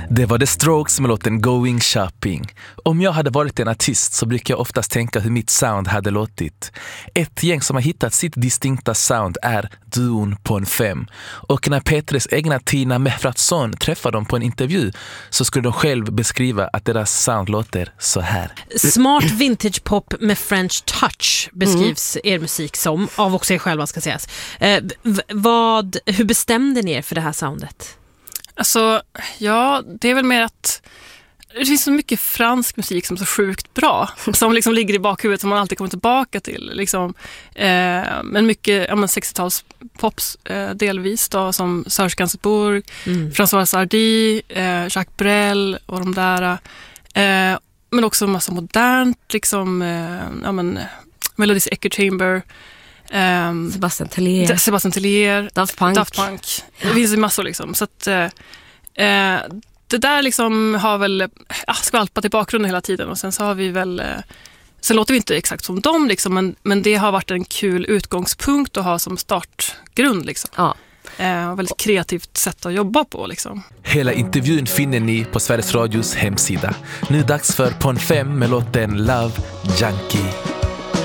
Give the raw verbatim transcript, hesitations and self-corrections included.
Det var The Strokes med låten Going Shopping. Om jag hade varit en artist så brukar jag oftast tänka hur mitt sound hade låtit. Ett gäng som har hittat sitt distinkta sound är duon Pon fem. Och när Petres egna Tina Mehratsson träffade dem på en intervju så skulle de själv beskriva att deras sound låter så här. Smart vintage pop med French touch beskrivs mm. er musik som, av också er själva ska sägas. Eh, v- vad, hur bestämde ni er för det här soundet? Alltså, ja, det är väl mer att det finns så mycket fransk musik som är så sjukt bra. Som liksom ligger i bakhuvudet som man alltid kommer tillbaka till. Liksom. Eh, men mycket ja, men sextio-tals pops eh, delvis då, som Serge Gainsbourg, mm. François Hardy, eh, Jacques Brel och de där. Eh, men också en massa modernt, liksom, eh, ja, men, Melodies Echo Chamber. Um, Sebastian Tellier, Sebastian Tellier Daft Punk. Daft Punk. Det finns ju massor liksom. Så att, eh, det där liksom har väl eh, skvalpat i bakgrunden hela tiden. Och sen så har vi väl eh, sen låter vi inte exakt som dem liksom, men, men det har varit en kul utgångspunkt att ha som startgrund liksom. Ja. Eh, väldigt kreativt sätt att jobba på liksom. Hela intervjun finner ni på Sveriges Radios hemsida. Nu dags för Pon fem med låten Love Junkie.